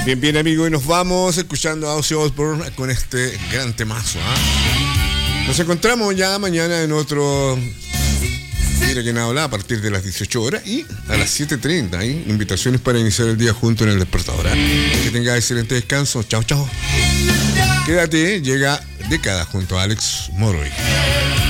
Bien, bien, amigo, y nos vamos escuchando a Ozzy Osbourne con este gran temazo. Nos encontramos ya mañana en otro Mira Quién Habla a partir de las 18 horas y a las 7:30. Invitaciones para iniciar el día junto en el despertador. Que tenga excelente descanso. Chao, chao. Quédate, llega Década junto a Alex Moroy.